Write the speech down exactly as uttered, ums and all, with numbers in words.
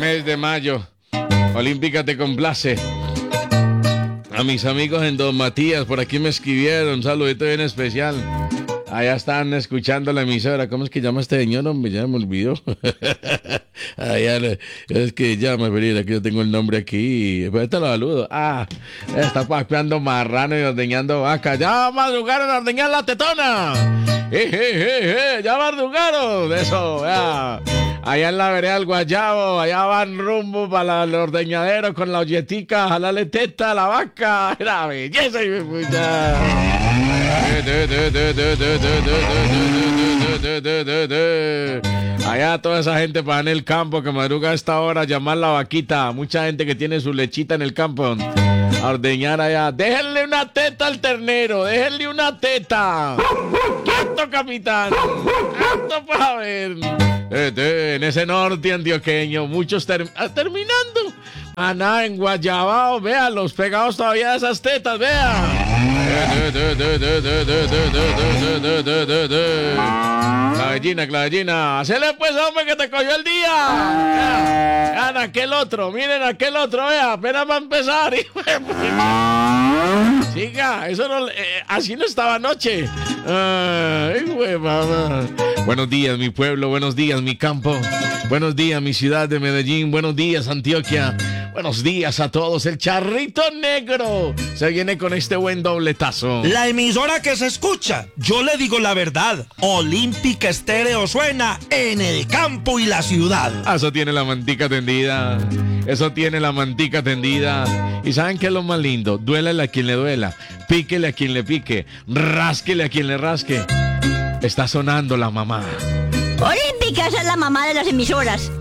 mes de mayo. Olímpica te complace. A mis amigos en Don Matías, por aquí me escribieron, un saludito bien especial. Allá están escuchando la emisora. ¿Cómo es que llama este señor? Hombre, ya me olvidó. Allá le- es que ya me olvidé que yo tengo el nombre aquí. Pues te lo saludo. Ah, está papeando marrano y ordeñando vaca. Ya madrugaron a ordeñar la tetona. Eh, eh, eh, eh, ya madrugaron. Eso, ya. Allá en la vereda del Guayabo, allá van rumbo para el ordeñadero con la olletica, jalarle teta a la vaca. Era belleza y pucha. Allá toda esa gente para en el campo que madruga a esta hora a llamar la vaquita. Mucha gente que tiene su lechita en el campo a ordeñar allá. Déjenle una teta al ternero, déjenle una teta. ¡Quieto, capitán! ¡Quieto para ver! Este, en ese norte antioqueño, muchos ter- ah, terminando. Maná en Guayabao, vea, los pegados todavía de esas tetas, vea. Clavellina, clavellina. Hacele pues, hombre, que te cogió el día. Vean aquel otro, miren aquel otro, vea, apenas va a empezar. Siga, eso no, eh, así no estaba anoche. Ay, güey, mamá. Buenos días, mi pueblo, buenos días, mi campo. Buenos días, mi ciudad de Medellín. Buenos días, Antioquia. Buenos días a todos. El Charrito Negro se viene con este buen dobletazo. La emisora que se escucha, yo le digo la verdad. Olímpica Estéreo suena en el campo y la ciudad. Eso tiene la mantica tendida. Eso tiene la mantica tendida. ¿Y saben qué es lo más lindo? Duélale a quien le duela. Píquele a quien le pique. Rásquele a quien le rasque. Está sonando la mamá. Olímpica, esa es la mamá de las emisoras.